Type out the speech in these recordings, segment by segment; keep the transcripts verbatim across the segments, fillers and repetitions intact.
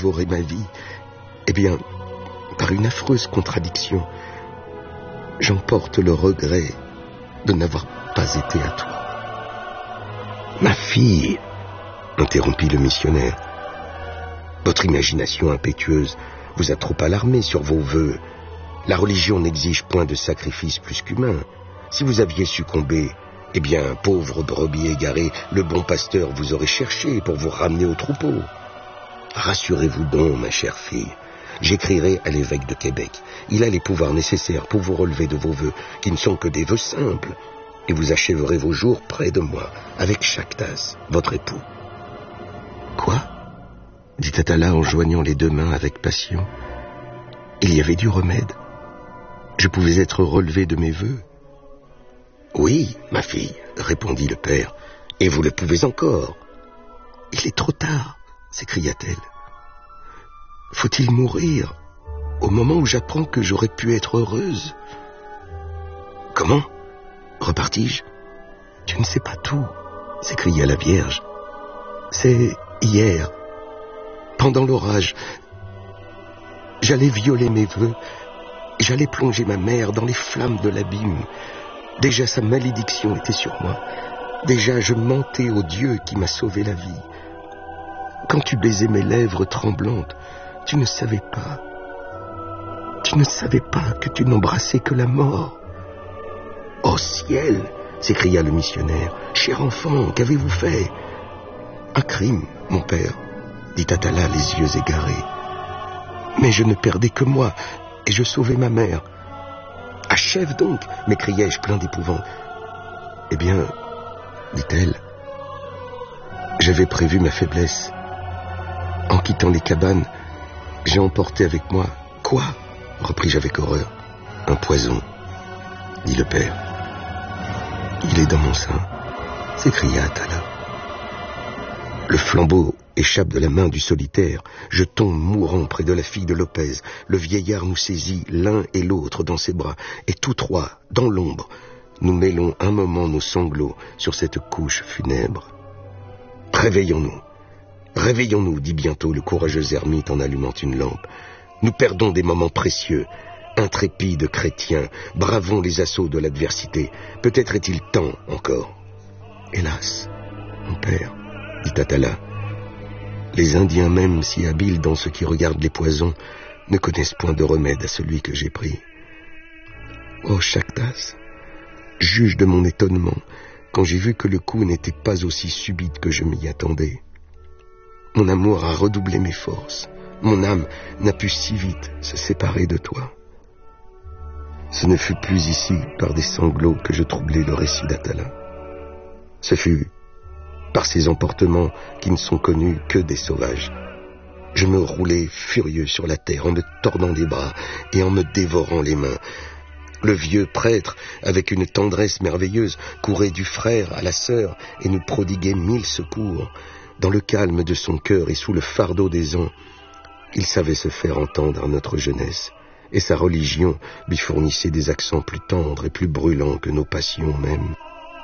dévorer ma vie, eh bien, par une affreuse contradiction, j'emporte le regret de n'avoir pas été à toi. Ma fille, interrompit le missionnaire, votre imagination impétueuse vous a trop alarmé sur vos vœux. La religion n'exige point de sacrifice plus qu'humain. Si vous aviez succombé, eh bien, pauvre brebis égarée, le bon pasteur vous aurait cherché pour vous ramener au troupeau. Rassurez-vous donc, ma chère fille. J'écrirai à l'évêque de Québec. Il a les pouvoirs nécessaires pour vous relever de vos vœux, qui ne sont que des vœux simples. Et vous achèverez vos jours près de moi, avec Chactas, votre époux. Quoi ? Dit Atala en joignant les deux mains avec passion. Il y avait du remède. Je pouvais être relevé de mes vœux. Oui, ma fille, répondit le père, et vous le pouvez encore. Il est trop tard, s'écria-t-elle. Faut-il mourir au moment où j'apprends que j'aurais pu être heureuse? Comment? Repartis-je. Tu ne sais pas tout, s'écria la Vierge. C'est hier, pendant l'orage, j'allais violer mes vœux, et j'allais plonger ma mère dans les flammes de l'abîme. Déjà sa malédiction était sur moi. Déjà je mentais au Dieu qui m'a sauvé la vie. Quand tu baisais mes lèvres tremblantes, tu ne savais pas. Tu ne savais pas que tu n'embrassais que la mort. Oh ciel, s'écria le missionnaire. Cher enfant, qu'avez-vous fait? Un crime, mon père, dit Atala les yeux égarés. Mais je ne perdais que moi, et je sauvais ma mère. Achève donc, m'écriai-je plein d'épouvante. Eh bien, dit-elle, j'avais prévu ma faiblesse. En quittant les cabanes, j'ai emporté avec moi... Quoi? Repris-je avec horreur. Un poison, dit le père. Il est dans mon sein, s'écria Atala. Le flambeau échappe de la main du solitaire. Je tombe mourant près de la fille de Lopez. Le vieillard nous saisit l'un et l'autre dans ses bras. Et tous trois, dans l'ombre, nous mêlons un moment nos sanglots sur cette couche funèbre. Réveillons-nous. Réveillons-nous, dit bientôt le courageux ermite en allumant une lampe. Nous perdons des moments précieux. Intrépides chrétiens, bravons les assauts de l'adversité. Peut-être est-il temps encore. Hélas, mon père, dit Atala, les Indiens même si habiles dans ce qui regarde les poisons ne connaissent point de remède à celui que j'ai pris. Oh Chactas, juge de mon étonnement quand j'ai vu que le coup n'était pas aussi subite que je m'y attendais. Mon amour a redoublé mes forces. Mon âme n'a pu si vite se séparer de toi. Ce ne fut plus ici, par des sanglots, que je troublai le récit d'Atala. Ce fut par ces emportements qui ne sont connus que des sauvages. Je me roulai furieux sur la terre en me tordant des bras et en me dévorant les mains. Le vieux prêtre, avec une tendresse merveilleuse, courait du frère à la sœur et nous prodiguait mille secours. Dans le calme de son cœur et sous le fardeau des ans, il savait se faire entendre à notre jeunesse, et sa religion lui fournissait des accents plus tendres et plus brûlants que nos passions mêmes.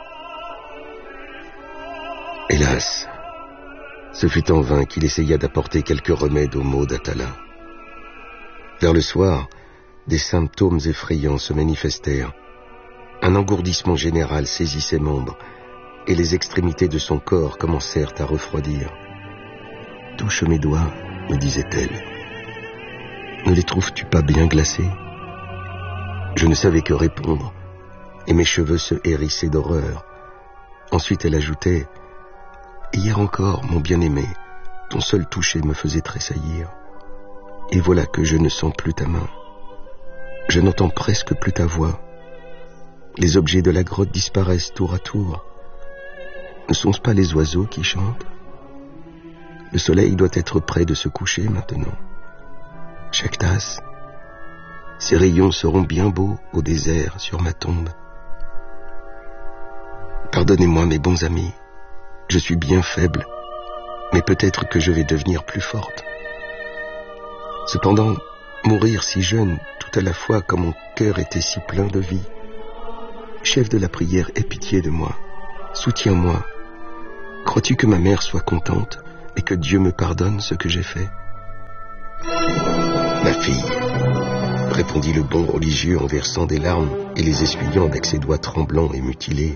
Hélas, ce fut en vain qu'il essaya d'apporter quelques remèdes aux maux d'Atala. Vers le soir, des symptômes effrayants se manifestèrent. Un engourdissement général saisit ses membres, et les extrémités de son corps commencèrent à refroidir. « Touche mes doigts, me disait-elle. Ne les trouves-tu pas bien glacés? » Je ne savais que répondre, et mes cheveux se hérissaient d'horreur. Ensuite elle ajoutait: « Hier encore, mon bien-aimé, ton seul toucher me faisait tressaillir. Et voilà que je ne sens plus ta main. Je n'entends presque plus ta voix. Les objets de la grotte disparaissent tour à tour. Ne sont-ce pas les oiseaux qui chantent? Le soleil doit être près de se coucher maintenant. Chactas, ces rayons seront bien beaux au désert sur ma tombe. Pardonnez-moi, mes bons amis, je suis bien faible, mais peut-être que je vais devenir plus forte. Cependant, mourir si jeune, tout à la fois quand mon cœur était si plein de vie. Chef de la prière, aie pitié de moi, soutiens-moi. Crois-tu que ma mère soit contente et que Dieu me pardonne ce que j'ai fait? Ma fille, répondit le bon religieux en versant des larmes et les essuyant avec ses doigts tremblants et mutilés.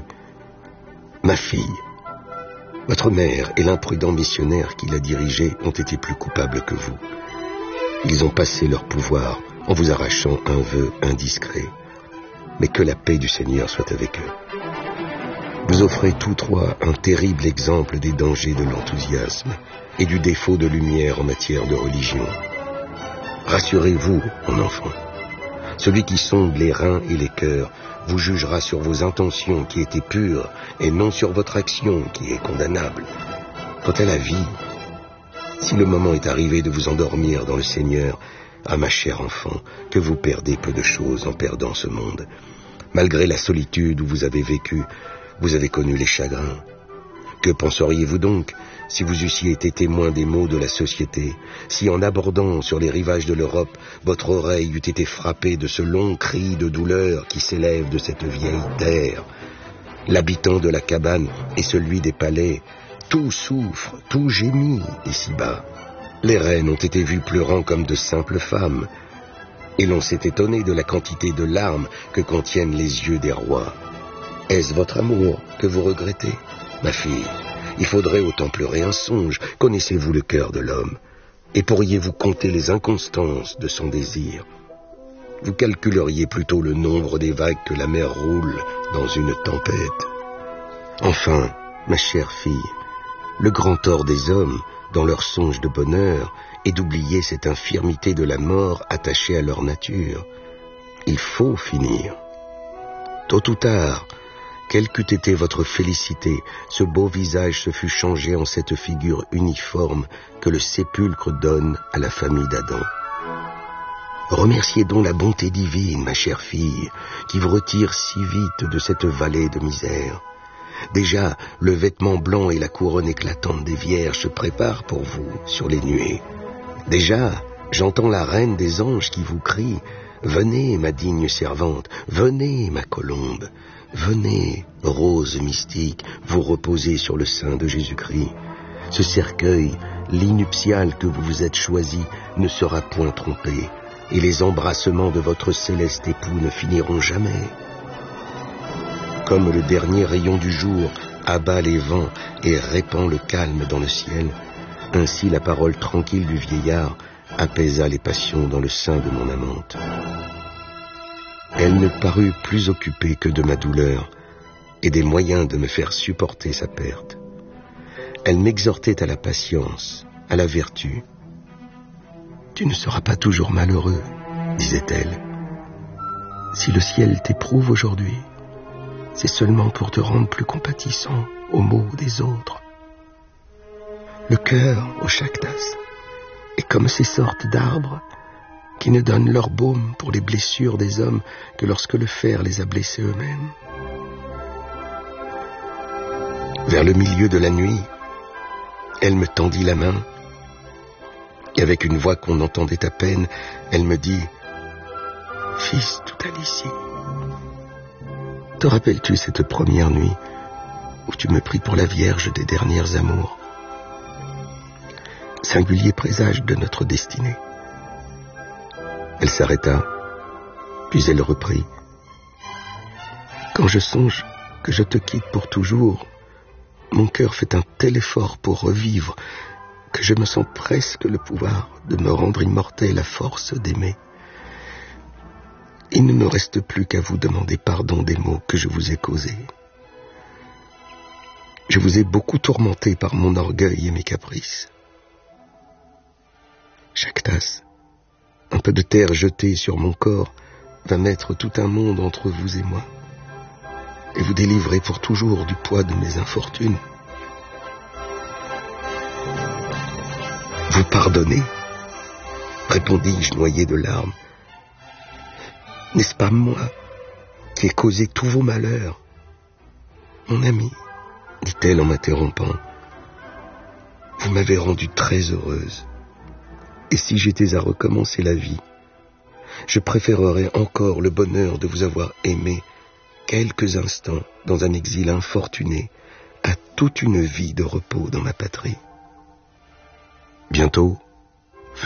Ma fille, votre mère et l'imprudent missionnaire qui la dirigeait ont été plus coupables que vous. Ils ont passé leur pouvoir en vous arrachant un vœu indiscret. Mais que la paix du Seigneur soit avec eux. Vous offrez tous trois un terrible exemple des dangers de l'enthousiasme et du défaut de lumière en matière de religion. Rassurez-vous, mon enfant. Celui qui sonde les reins et les cœurs vous jugera sur vos intentions qui étaient pures et non sur votre action qui est condamnable. Quant à la vie, si le moment est arrivé de vous endormir dans le Seigneur, ah ma chère enfant, que vous perdez peu de choses en perdant ce monde. Malgré la solitude où vous avez vécu, vous avez connu les chagrins. Que penseriez-vous donc si vous eussiez été témoin des maux de la société, si en abordant sur les rivages de l'Europe, votre oreille eût été frappée de ce long cri de douleur qui s'élève de cette vieille terre? L'habitant de la cabane et celui des palais, tout souffre, tout gémit ici-bas. Les reines ont été vues pleurant comme de simples femmes, et l'on s'est étonné de la quantité de larmes que contiennent les yeux des rois. Est-ce votre amour que vous regrettez, ma fille? Il faudrait autant pleurer un songe. Connaissez-vous le cœur de l'homme? Et pourriez-vous compter les inconstances de son désir? Vous calculeriez plutôt le nombre des vagues que la mer roule dans une tempête. Enfin, ma chère fille, le grand tort des hommes, dans leur songe de bonheur, est d'oublier cette infirmité de la mort attachée à leur nature. Il faut finir. Tôt ou tard, quelle qu'eût été votre félicité, ce beau visage se fut changé en cette figure uniforme que le sépulcre donne à la famille d'Adam. Remerciez donc la bonté divine, ma chère fille, qui vous retire si vite de cette vallée de misère. Déjà, le vêtement blanc et la couronne éclatante des vierges se préparent pour vous sur les nuées. Déjà, j'entends la reine des anges qui vous crie « Venez, ma digne servante, venez, ma colombe, venez, rose mystique, vous reposer sur le sein de Jésus-Christ. Ce cercueil, lit nuptial que vous vous êtes choisi, ne sera point trompé, et les embrassements de votre céleste époux ne finiront jamais. » Comme le dernier rayon du jour abat les vents et répand le calme dans le ciel, ainsi la parole tranquille du vieillard apaisa les passions dans le sein de mon amante. Elle ne parut plus occupée que de ma douleur et des moyens de me faire supporter sa perte. Elle m'exhortait à la patience, à la vertu. « Tu ne seras pas toujours malheureux, disait-elle. Si le ciel t'éprouve aujourd'hui, c'est seulement pour te rendre plus compatissant aux maux des autres. Le cœur, au Shaktas, est comme ces sortes d'arbres qui ne donnent leur baume pour les blessures des hommes que lorsque le fer les a blessés eux-mêmes. » Vers le milieu de la nuit, elle me tendit la main et avec une voix qu'on entendait à peine, elle me dit « Fils d'Outalicie, te rappelles-tu cette première nuit où tu me pris pour la Vierge des dernières amours? Singulier présage de notre destinée. » Elle s'arrêta, puis elle reprit. « Quand je songe que je te quitte pour toujours, mon cœur fait un tel effort pour revivre que je me sens presque le pouvoir de me rendre immortel à force d'aimer. Il ne me reste plus qu'à vous demander pardon des maux que je vous ai causés. Je vous ai beaucoup tourmenté par mon orgueil et mes caprices. Shaktas, un peu de terre jetée sur mon corps va mettre tout un monde entre vous et moi, et vous délivrer pour toujours du poids de mes infortunes. Vous pardonnez, répondis-je noyé de larmes. N'est-ce pas moi qui ai causé tous vos malheurs? Mon ami, dit-elle en m'interrompant, vous m'avez rendue très heureuse. Et si j'étais à recommencer la vie, je préférerais encore le bonheur de vous avoir aimé quelques instants dans un exil infortuné à toute une vie de repos dans ma patrie. Bientôt,